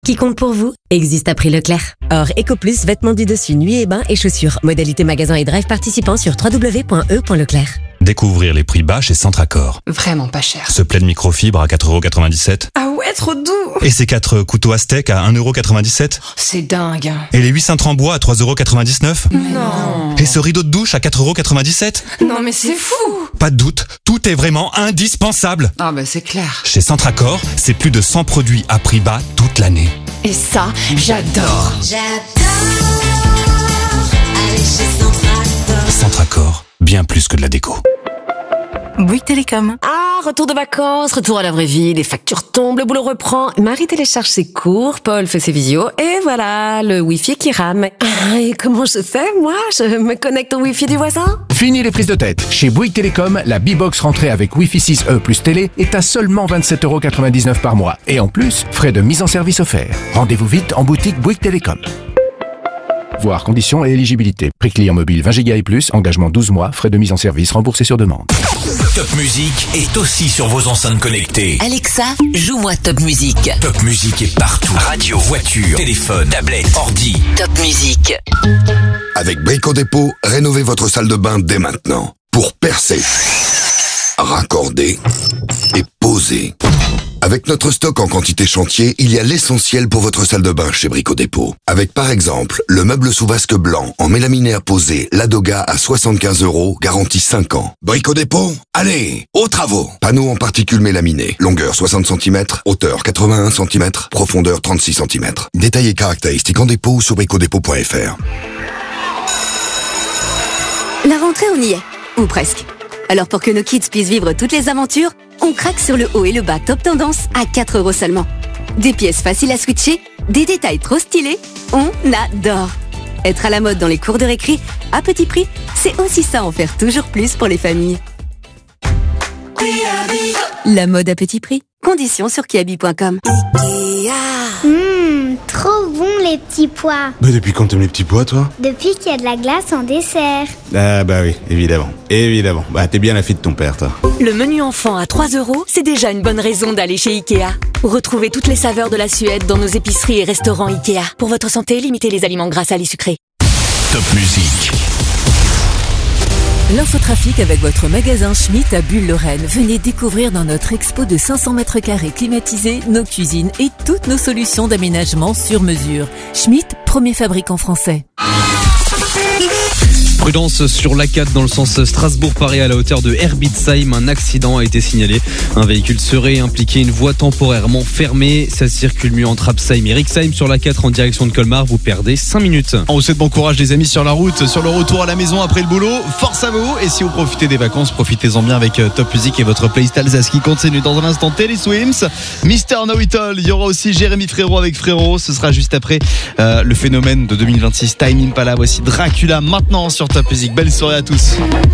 Qui compte pour vous existe à prix Leclerc. Or, EcoPlus, vêtements du dessus, nuit et bain et chaussures. Modalité magasin et drive participants sur www.e.leclerc. Découvrir les prix bas chez Centracor. Vraiment pas cher. Ce plaid microfibre à 4,97€. Ah ouais, trop doux. Et ces 4 couteaux Aztec à 1,97€. C'est dingue. Et les 8 cintres en bois à 3,99€. Non. Et ce rideau de douche à 4,97€. Non mais c'est fou. Pas de doute, tout est vraiment indispensable. Ah bah c'est clair. Chez Centracor, c'est plus de 100 produits à prix bas toute l'année. Et ça, j'adore. Aller chez Centracor. Centracor, bien plus que de la déco. Bouygues Télécom. Ah, retour de vacances, retour à la vraie vie, les factures tombent, le boulot reprend. Marie télécharge ses cours, Paul fait ses visios, et voilà, le Wi-Fi qui rame. Ah, et comment je fais, moi? Je me connecte au Wi-Fi du voisin? Fini les prises de tête. Chez Bouygues Télécom, la B-Box rentrée avec Wi-Fi 6E plus télé est à seulement 27,99€ par mois. Et en plus, frais de mise en service offerts. Rendez-vous vite en boutique Bouygues Télécom. Voir conditions et éligibilité. Prix client mobile 20 Go et plus, engagement 12 mois, frais de mise en service remboursés sur demande. Top Music est aussi sur vos enceintes connectées. Alexa, joue-moi Top Music. Top Music est partout. Radio, voiture, téléphone, tablette, ordi. Top Music. Avec Brico Dépôt, rénovez votre salle de bain dès maintenant. Pour percer, raccorder et poser. Avec notre stock en quantité chantier, il y a l'essentiel pour votre salle de bain chez Brico Dépôt. Avec par exemple, le meuble sous vasque blanc en mélaminaire posé Ladoga à 75€, garantie 5 ans. Brico Dépôt, allez, aux travaux. Panneaux en particules mélaminées, longueur 60 cm, hauteur 81 cm, profondeur 36 cm. Détails et caractéristiques en dépôt ou sur bricodépôt.fr. La rentrée, on y est. Ou presque. Alors pour que nos kids puissent vivre toutes les aventures, on craque sur le haut et le bas top tendance à 4€ seulement. Des pièces faciles à switcher, des détails trop stylés, on adore. Être à la mode dans les cours de récré, à petit prix, c'est aussi ça en faire toujours plus pour les familles. La mode à petit prix. Conditions sur kiabi.com. Trop bon les petits pois. Bah depuis quand t'aimes les petits pois, toi? Depuis qu'il y a de la glace en dessert. Ah bah oui, évidemment. Évidemment. Bah t'es bien la fille de ton père, toi. Le menu enfant à 3€, c'est déjà une bonne raison d'aller chez Ikea. Retrouvez toutes les saveurs de la Suède dans nos épiceries et restaurants Ikea. Pour votre santé, limitez les aliments gras, salés, sucrés. Top Music. L'infotrafic avec votre magasin Schmitt à Bulle-Lorraine. Venez découvrir dans notre expo de 500 m² climatisés nos cuisines et toutes nos solutions d'aménagement sur mesure. Schmitt, premier fabricant français. Prudence sur l'A4 dans le sens Strasbourg-Paris à la hauteur de Herbitzheim. Un accident a été signalé. Un véhicule serait impliqué, une voie temporairement fermée. Ça circule mieux entre Absheim et Rixheim. Sur l'A4 en direction de Colmar, vous perdez 5 minutes. On vous souhaite bon courage les amis sur la route, sur le retour à la maison après le boulot. Force à vous. Et si vous profitez des vacances, profitez-en bien avec Top Music et votre playlist Alsace qui continue. Dans un instant, Telly Swims, Mr. Know It All. Il y aura aussi Jérémy Frérot avec Frérot. Ce sera juste après le phénomène de 2026 Time Impala. Voici Dracula maintenant sur Top Music. Belle soirée à tous.